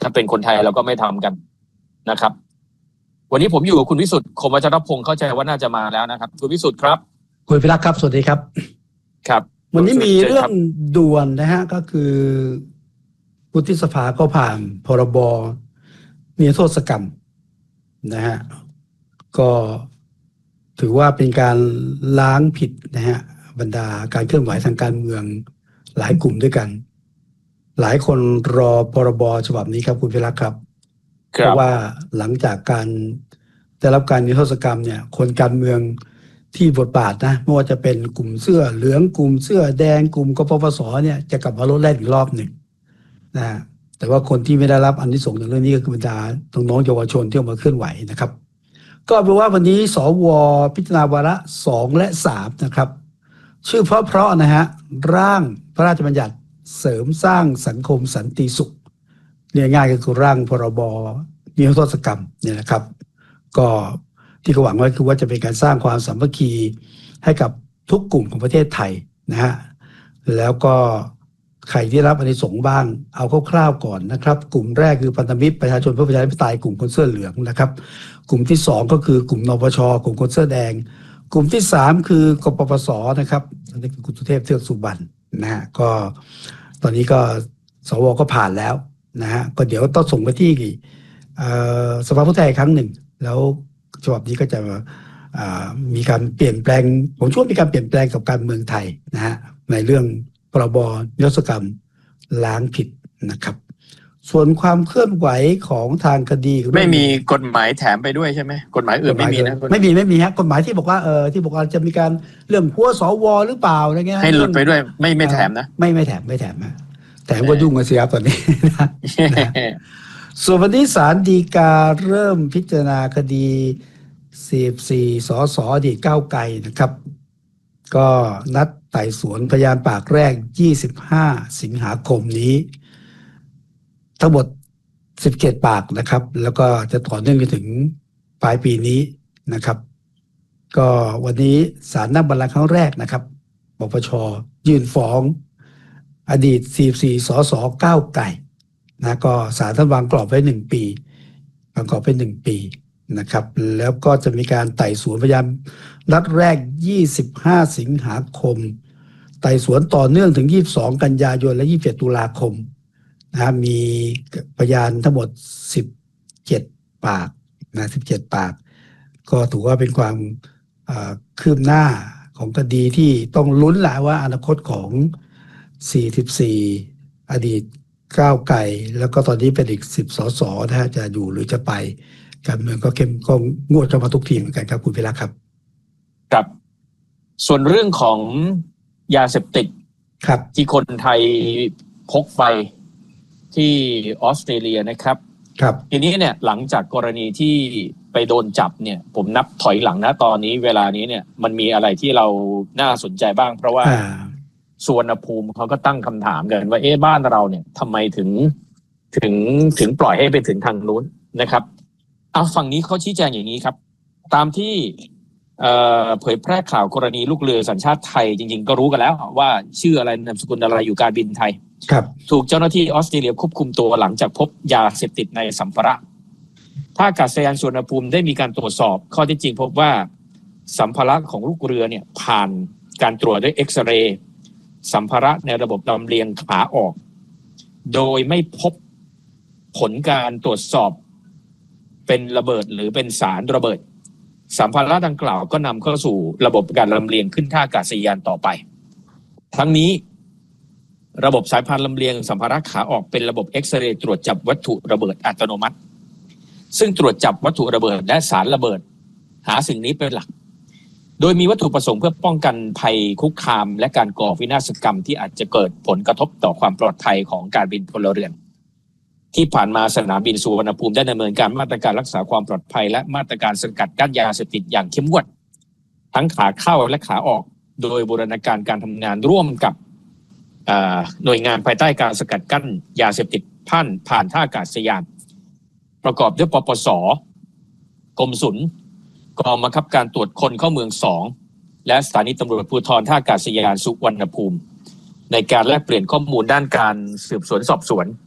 ถ้าเป็นคนไทยเราก็ไม่ทำกันนะครับวันนี้ผมอยู่กับคุณวิสุทธิ์คมวัชรพงศ์เข้าใจว่าน่าจะมาแล้วนะครับคุณวิสุทธิ์ครับคุณพิรักษ์ครับสวัสดีครับครับวันนี้มีเรื่องด่วนนะฮะก็คือวุฒิสภาก็ผ่านพรบนิรโทษกรรมนะฮะก็ถือว่าเป็นการล้างผิดนะฮะบรรดาการเคลื่อนไหวทางการเมืองหลายกลุ่มด้วยกันหลายคนรอพรบฉบับนี้ครับคุณพิรักษ์ครับเพราะว่าหลังจากการได้รับการนิรโทษกรรมเนี่ยคนการเมืองที่บทบาทนะไม่ว่าจะเป็นกลุ่มเสื้อเหลืองกลุ่มเสื้อแดงกลุ่มกปปสเนี่ยจะกลับมาลดแล่นอีกรอบหนึ่งนะแต่ว่าคนที่ไม่ได้รับอานิสงส์จากเรื่องนี้ก็คือบรรดาน้องๆเยาวชนที่ออกมาเคลื่อนไหวนะครับก็แปลว่าวันนี้สวพิจารณาวาระ2และ3นะครับชื่อเพราะนะฮะร่างพระราชบัญญัติเสริมสร้างสังคมสันติสุขเนี่ยง่ายก็คือร่างพรบนิรโทษกรรมเนี่ยนะครับก็ที่เขาหวังไว้คือว่าจะเป็นการสร้างความสามัคคีให้กับทุกกลุ่มของประเทศไทยนะฮะแล้วก็ใครที่รับอานิสงส์บ้างเอาคร่าวๆก่อนนะครับกลุ่มแรกคือพันธมิตรประชาชนเพื่อประชาธิปไตยกลุ่มคนเสื้อเหลืองนะครับกลุ่มที่2ก็คือกลุ่มนปชกลุ่มคนเสื้อแดงกลุ่มที่3คือกปปสนะครับอันนี้คือคุณสุเทพเทือกสุบรรณนะฮะก็ตอนนี้ก็สวก็ผ่านแล้วนะฮะก็เดี๋ยวต้องส่งไปที่สภาผู้แทนอีกครั้งหนึ่งแล้วฉบับนี้ก็จะมีการเปลี่ยนแปลงผมช่วยมีการเปลี่ยนแปลงกับการเมืองไทยนะฮะในเรื่องพรบนิรโทษกรรมล้างผิดนะครับส่วนความเคลื่อนไหวของทางคดีไม่มีกฎหมายแถมไปด้วยใช่ไหมกฎหมายอื่นไม่มีนะไม่มีฮะกฎหมายที่บอกว่าจะมีการเรื่องหัวสวหรือเปล่าอะไรเงี้ยให้หลุดไปด้วยไม่แถมนะไม่แถมแถมก็ยุ่งกันสิครับตอนนี้นะส่วนวันนี้ศาลฎีกาเริ่มพิจารณาคดี44 สสอดีตก้าวไกลนะครับก็นัดไต่สวนพยานปากแรก25 สิงหาคมนี้ทั้งหมด17 ปากนะครับแล้วก็จะต่อเนื่องไปถึงปลายปีนี้นะครับก็วันนี้ศาลนัดบัลลังก์ครั้งแรกนะครับปปช.ยื่นฟ้องอดีต44 สสก้าวไกลนะก็ศาลท่านวางกรอบไว้1 ปีวางกรอบไว้1 ปีนะครับแล้วก็จะมีการไต่สวนพยานนัดแรก25 สิงหาคมไต่สวนต่อเนื่องถึง22 กันยายนและ27 ตุลาคมนะมีพยานทั้งหมด17 ปากนะ17 ปากก็ถือว่าเป็นความคืบหน้าของคดีที่ต้องลุ้นแหละว่าอนาคตของ44 อดีตก้าวไกลแล้วก็ตอนนี้เป็นอีก10 สสนะฮะจะอยู่หรือจะไปการเมืองก็งวดเข้ามาทุกทีเหมือนกันครับคุณพิรักษ์ครับครับส่วนเรื่องของยาเสพติดครับที่คนไทยพกไปที่ออสเตรเลียนะครับครับทีนี้เนี่ยหลังจากกรณีที่ไปโดนจับเนี่ยผมนับถอยหลังนะตอนนี้เวลานี้เนี่ยมันมีอะไรที่เราน่าสนใจบ้างเพราะว่าสุวรรณภูมิเขาก็ตั้งคำถามกันว่าบ้านเราเนี่ยทำไมถึงปล่อยให้ไปถึงทางนู้นนะครับเอาฝั่งนี้เขาชี้แจงอย่างนี้ครับตามที่เผยแพร่ข่าวกรณีลูกเรือสัญชาติไทยจริงๆก็รู้กันแล้วว่าชื่ออะไรนามสกุลอะไรอยู่การบินไทยถูกเจ้าหน้าที่ออสเตรเลียควบคุมตัวหลังจากพบยาเสพติดในสัมภาระท่าอากาศยานสุวรรณภูมิได้มีการตรวจสอบข้อเท็จจริงพบว่าสัมภาระของลูกเรือเนี่ยผ่านการตรวจด้วยเอ็กซเรย์สัมภาระในระบบลำเลียงขาออกโดยไม่พบผลการตรวจสอบเป็นระเบิดหรือเป็นสารระเบิดสัมภาระดังกล่าวก็นำเข้าสู่ระบบการลำเลียงขึ้นท่าอากาศยานต่อไปทั้งนี้ระบบสายพานลำเลียงสัมภาระขาออกเป็นระบบเอ็กซเรย์ตรวจจับวัตถุระเบิดอัตโนมัติซึ่งตรวจจับวัตถุระเบิดและสารระเบิดหาสิ่งนี้เป็นหลักโดยมีวัตถุประสงค์เพื่อป้องกันภัยคุกคามและการก่อวินาศกรรมที่อาจจะเกิดผลกระทบต่อความปลอดภัยของการบินพลเรือนที่ผ่านมาสนามบินสุวรรณภูมิได้ดำเนินการมาตรการรักษาความปลอดภัยและมาตรการสกัดกั้นยาเสพติดอย่างเข้มงวดทั้งขาเข้าและขาออกโดยบูรณาการการทำงานร่วมกับหน่วยงานภายใต้การสกัดกั้นยาเสพติดผ่านท่าอากาศยานประกอบด้วยปปส.กรมศุลกองบังคับการตรวจคนเข้าเมือง2และสถานีตำรวจภูธรท่าอากาศยานสุวรรณภูมิในการแลกเปลี่ยนข้อมูลด้านการสืบสวนสอบสวน